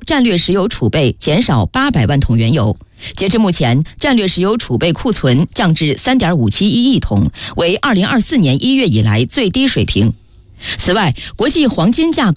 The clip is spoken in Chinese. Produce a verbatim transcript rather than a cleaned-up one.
战略石油储备减少八百万桶原油。截至目前，战略石油储备库存降至 三点五七一亿桶，为二零二四年一月以来最低水平。此外，国际黄金价格